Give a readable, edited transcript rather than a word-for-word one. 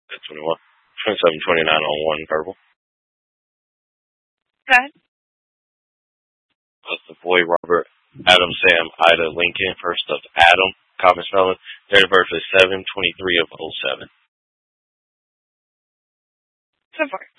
At 21. 27, 29 on one purple. Go ahead. That's the boy Robert Adam Sam Ida Lincoln, first of Adam, common spelling. Date of birth is 7/23 of 07. 10-4.